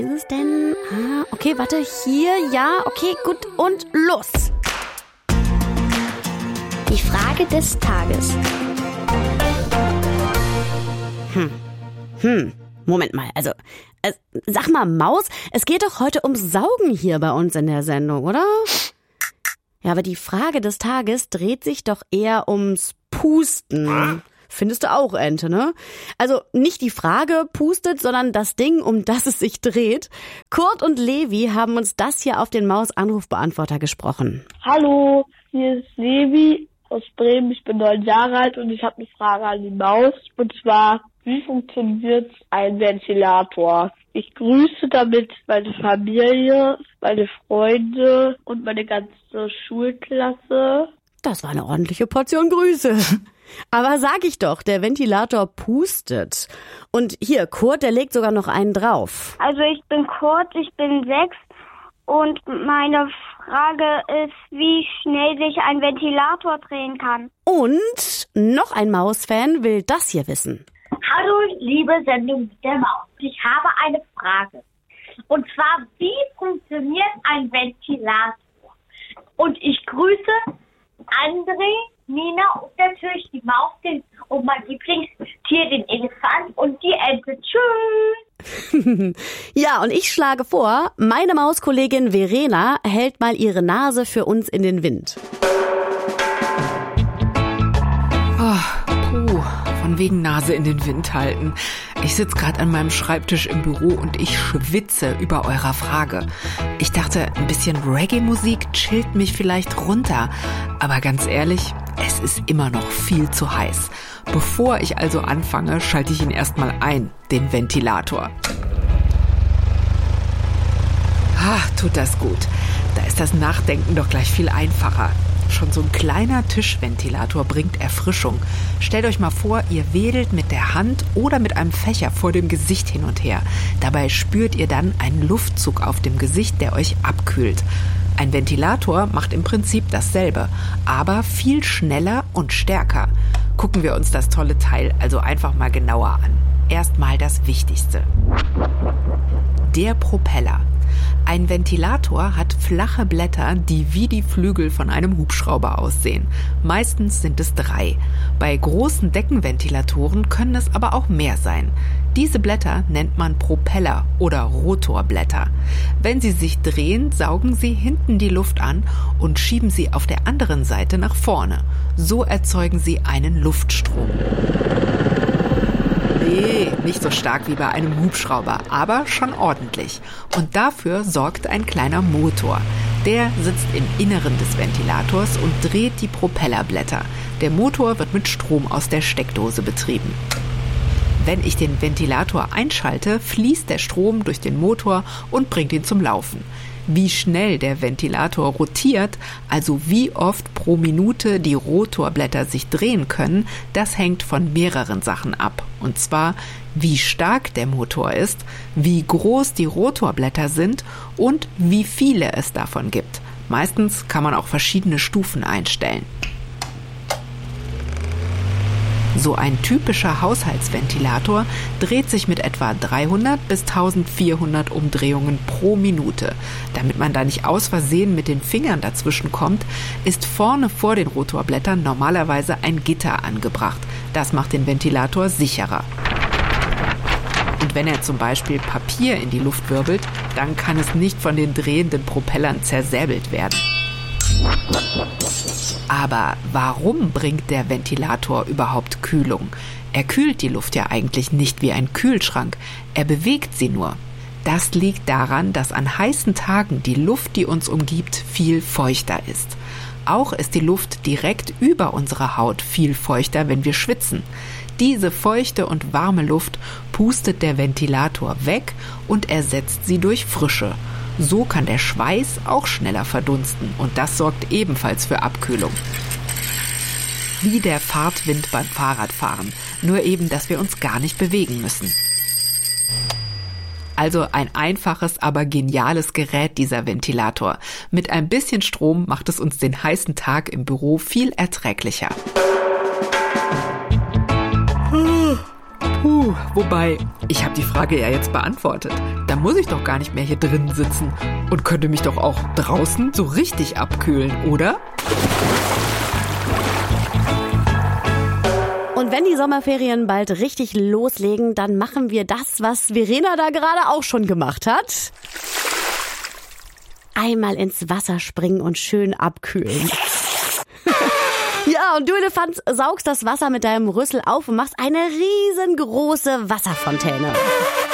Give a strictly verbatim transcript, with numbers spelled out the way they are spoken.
ist es denn? Ah, okay, warte, hier, ja, okay, gut und los. Die Frage des Tages. Hm, hm, Moment mal, also, äh, sag mal, Maus, es geht doch heute ums Saugen hier bei uns in der Sendung, oder? Ja, aber die Frage des Tages dreht sich doch eher ums Pusten. Findest du auch, Ente, ne? Also nicht die Frage pustet, sondern das Ding, um das es sich dreht. Kurt und Levi haben uns das hier auf den Maus-Anrufbeantworter gesprochen. Hallo, hier ist Levi aus Bremen. Ich bin neun Jahre alt und ich habe eine Frage an die Maus. Und zwar, wie funktioniert ein Ventilator? Ich grüße damit meine Familie, meine Freunde und meine ganze Schulklasse. Das war eine ordentliche Portion Grüße. Aber sag ich doch, der Ventilator pustet. Und hier, Kurt, der legt sogar noch einen drauf. Also ich bin Kurt, ich bin sechs und meine Frage ist, wie schnell sich ein Ventilator drehen kann. Und noch ein Mausfan will das hier wissen. Hallo, liebe Sendung mit der Maus. Ich habe eine Frage. Und zwar, wie funktioniert ein Ventilator? Und ich grüße André, Nina und natürlich die Maus den, und mein Lieblingstier, den Elefant und die Ente. Tschüss! Ja, und ich schlage vor, meine Mauskollegin Verena hält mal ihre Nase für uns in den Wind. Oh, puh, von wegen Nase in den Wind halten. Ich sitze gerade an meinem Schreibtisch im Büro und ich schwitze über eurer Frage. Ich dachte, ein bisschen Reggae-Musik chillt mich vielleicht runter. Aber ganz ehrlich, es ist immer noch viel zu heiß. Bevor ich also anfange, schalte ich ihn erstmal ein, den Ventilator. Ah, tut das gut. Da ist das Nachdenken doch gleich viel einfacher. Schon so ein kleiner Tischventilator bringt Erfrischung. Stellt euch mal vor, ihr wedelt mit der Hand oder mit einem Fächer vor dem Gesicht hin und her. Dabei spürt ihr dann einen Luftzug auf dem Gesicht, der euch abkühlt. Ein Ventilator macht im Prinzip dasselbe, aber viel schneller und stärker. Gucken wir uns das tolle Teil also einfach mal genauer an. Erstmal das Wichtigste. Der Propeller. Ein Ventilator hat flache Blätter, die wie die Flügel von einem Hubschrauber aussehen. Meistens sind es drei. Bei großen Deckenventilatoren können es aber auch mehr sein. Diese Blätter nennt man Propeller oder Rotorblätter. Wenn sie sich drehen, saugen sie hinten die Luft an und schieben sie auf der anderen Seite nach vorne. So erzeugen sie einen Luftstrom. Nee, nicht so stark wie bei einem Hubschrauber, aber schon ordentlich. Und dafür sorgt ein kleiner Motor. Der sitzt im Inneren des Ventilators und dreht die Propellerblätter. Der Motor wird mit Strom aus der Steckdose betrieben. Wenn ich den Ventilator einschalte, fließt der Strom durch den Motor und bringt ihn zum Laufen. Wie schnell der Ventilator rotiert, also wie oft pro Minute die Rotorblätter sich drehen können, das hängt von mehreren Sachen ab. Und zwar, wie stark der Motor ist, wie groß die Rotorblätter sind und wie viele es davon gibt. Meistens kann man auch verschiedene Stufen einstellen. So ein typischer Haushaltsventilator dreht sich mit etwa dreihundert bis eintausendvierhundert Umdrehungen pro Minute. Damit man da nicht aus Versehen mit den Fingern dazwischen kommt, ist vorne vor den Rotorblättern normalerweise ein Gitter angebracht. Das macht den Ventilator sicherer. Und wenn er zum Beispiel Papier in die Luft wirbelt, dann kann es nicht von den drehenden Propellern zersäbelt werden. Aber warum bringt der Ventilator überhaupt Kühlung? Er kühlt die Luft ja eigentlich nicht wie ein Kühlschrank, er bewegt sie nur. Das liegt daran, dass an heißen Tagen die Luft, die uns umgibt, viel feuchter ist. Auch ist die Luft direkt über unserer Haut viel feuchter, wenn wir schwitzen. Diese feuchte und warme Luft pustet der Ventilator weg und ersetzt sie durch frische. So kann der Schweiß auch schneller verdunsten und das sorgt ebenfalls für Abkühlung. Wie der Fahrtwind beim Fahrradfahren, nur eben, dass wir uns gar nicht bewegen müssen. Also ein einfaches, aber geniales Gerät, dieser Ventilator. Mit ein bisschen Strom macht es uns den heißen Tag im Büro viel erträglicher. Puh, Wobei, ich habe die Frage ja jetzt beantwortet. Da muss ich doch gar nicht mehr hier drin sitzen und könnte mich doch auch draußen so richtig abkühlen, oder? Und wenn die Sommerferien bald richtig loslegen, dann machen wir das, was Verena da gerade auch schon gemacht hat. Einmal ins Wasser springen und schön abkühlen. Ja, und du Elefant saugst das Wasser mit deinem Rüssel auf und machst eine riesengroße Wasserfontäne.